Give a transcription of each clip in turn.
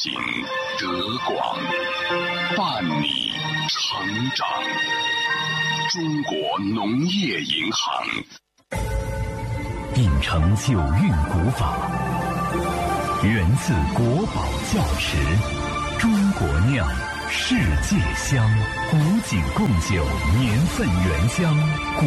行德广，伴你成长。中国农业银行秉承九韵古法，源自国宝窖池，中国酿，世界香，古井贡酒，年份原香，古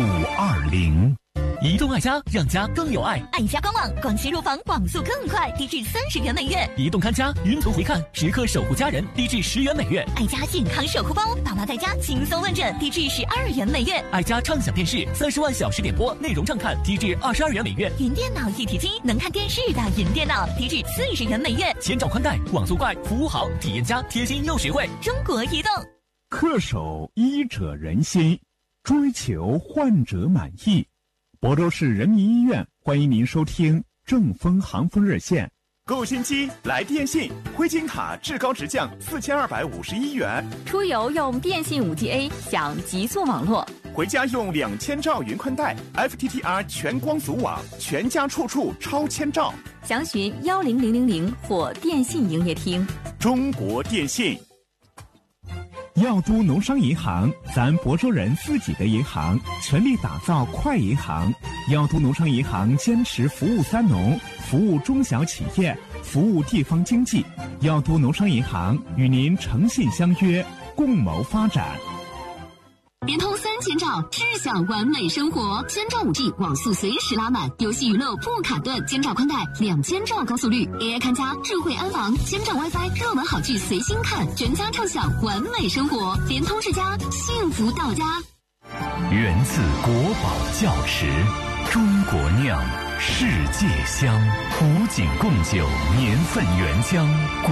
20。 移动爱家，让家更有爱。 爱家官网，广西入房网速更快，低至30元每月。 移动看家，云图回看，时刻守护家人，低至10元每月。 爱家健康守护包，爸妈在家轻松问诊，低至12元每月。 爱家畅享电视，30万小时点播，内容畅看，低至22元每月。 云电脑一体机，能看电视的云电脑，低至40元每月。 千兆宽带，网速快，服务好，体验佳，贴心又实惠。 中国移动。 恪守医者仁心，追求患者满意。亳州市人民医院欢迎您收听正风航风热线。 购新机来电信，灰金卡至高直降4251元。 出游用电信5G A 享极速网络， 回家用2000兆云宽带 FTTR 全光组网，全家处处超千兆。 详询10000或电信营业厅。 中国电信。 药都农商银行，咱亳州人自己的银行，全力打造快银行。药都农商银行坚持服务三农，服务中小企业，服务地方经济。药都农商银行与您诚信相约，共谋发展。 联通3000兆，智享完美生活。1000兆5G 网速随时拉满，游戏娱乐不卡顿，1000兆宽带，2000兆高速率 ，AI 看家，智慧安防，1000兆 WiFi， 热门好剧随心看，全家畅享完美生活。联通世家，幸福到家。 源自国宝窖池，中国酿，世界香，古井贡酒，年份原香，古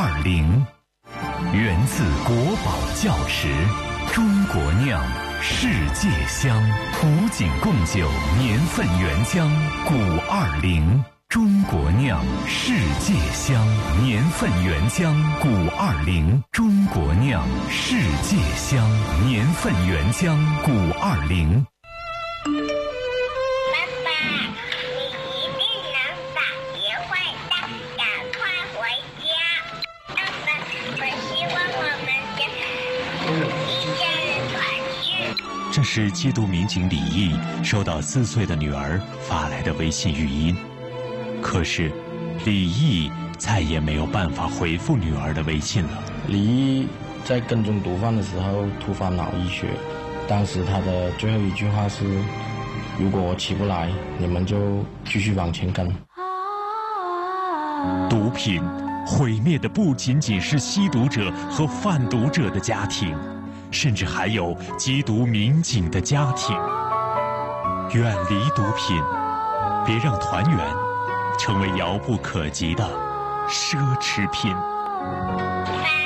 20。源自国宝窖池，中国酿，世界香，古井贡酒，年份原香，古20。中国酿，世界香，年份原香，古20。中国酿，世界香，年份原香，古20。 爸爸，你一定能把别坏蛋，赶快回家。爸爸，我希望我们一家人团聚。 这是缉毒民警李毅收到4岁的女儿发来的微信语音。可是，李毅再也没有办法回复女儿的微信了。 李毅在跟踪毒贩的时候突发脑溢血，当时他的最后一句话是：“如果我起不来，你们就继续往前跟。” 毒品毁灭的不仅仅是吸毒者和贩毒者的家庭，甚至还有缉毒民警的家庭。远离毒品，别让团圆成为遥不可及的奢侈品。 爸